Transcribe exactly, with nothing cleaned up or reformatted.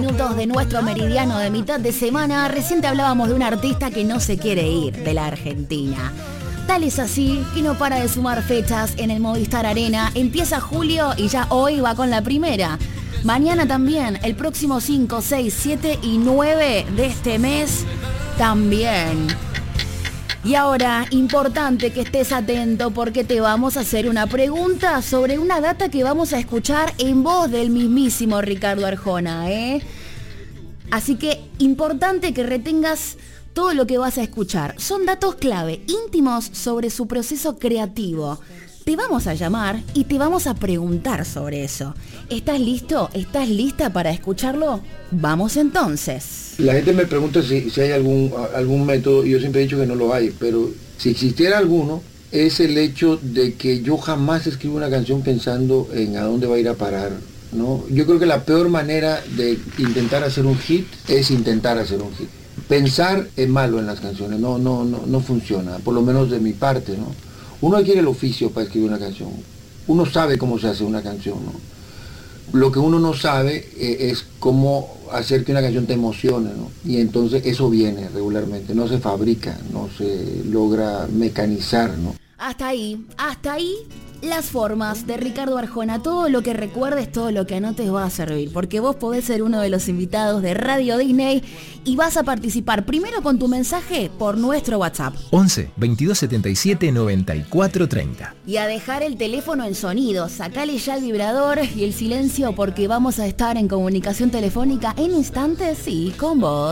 minutos de nuestro meridiano de mitad de semana. Reciente hablábamos de un artista que no se quiere ir de la Argentina. Tal es así que no para de sumar fechas en el Movistar Arena. Empieza julio y ya hoy va con la primera. Mañana también, el próximo cinco, seis, siete y nueve de este mes también. Y ahora, importante que estés atento porque te vamos a hacer una pregunta sobre una data que vamos a escuchar en voz del mismísimo Ricardo Arjona, ¿eh? Así que, importante que retengas todo lo que vas a escuchar. Son datos clave, íntimos sobre su proceso creativo. Te vamos a llamar y te vamos a preguntar sobre eso. ¿Estás listo? ¿Estás lista para escucharlo? Vamos entonces. La gente me pregunta si, si hay algún, algún método, y yo siempre he dicho que no lo hay, pero si existiera alguno, es el hecho de que yo jamás escribo una canción pensando en a dónde va a ir a parar, ¿no? Yo creo que la peor manera de intentar hacer un hit es intentar hacer un hit. Pensar es malo en las canciones, no, no, no, no funciona, por lo menos de mi parte, ¿no? Uno adquiere el oficio para escribir una canción. Uno sabe cómo se hace una canción, ¿no? Lo que uno no sabe eh, es cómo hacer que una canción te emocione, ¿no? Y entonces eso viene regularmente, no se fabrica, no se logra mecanizar, ¿no? Hasta ahí, hasta ahí las formas de Ricardo Arjona. Todo lo que recuerdes, todo lo que anotes va a servir, porque vos podés ser uno de los invitados de Radio Disney y vas a participar primero con tu mensaje por nuestro WhatsApp once, veintidós setenta y siete, noventa y cuatro, treinta. y a dejar el teléfono en sonido. Sacale ya el vibrador y el silencio porque vamos a estar en comunicación telefónica en instantes y con vos.